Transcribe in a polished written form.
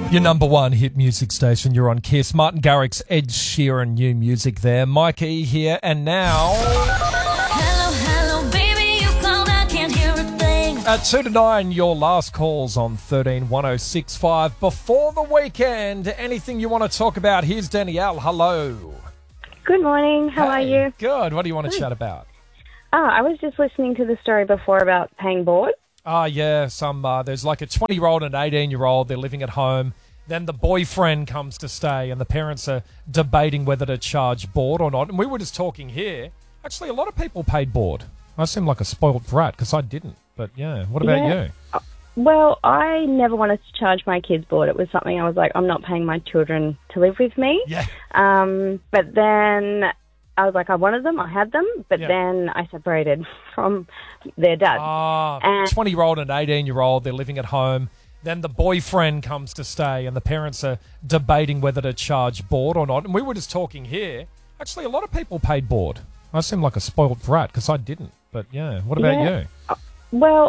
Your number one hit music station. You're on Kiss. Martin Garrix's Ed Sheeran new music there. Mike E here, and now Hello, baby, you called, I can't hear a thing. at 2 to 9, your last calls on 131065 before the weekend. Anything you want to talk about? Here's Danielle. Hello. Good morning. How are Hey, you? Good. What do you want to chat about? I was just listening to the story before about paying board. Yeah, there's like a 20-year-old and an 18-year-old. They're living at home. Then the boyfriend comes to stay, and the parents are debating whether to charge board or not. And we were just talking here. Actually, a lot of people paid board. I seem like a spoiled brat because I didn't. But yeah, what about you? Well, I never wanted to charge my kids board. It was something I was like, I'm not paying my children to live with me. Yeah. But then I was like, I wanted them, I had them, but Yeah. then I separated from their dad. And 20-year-old and 18-year-old, they're living at home. Then the boyfriend comes to stay, and the parents are debating whether to charge board or not. And we were just talking here. Actually, a lot of people paid board. I seem like a spoiled brat because I didn't. But yeah, what about Yeah. you? Well,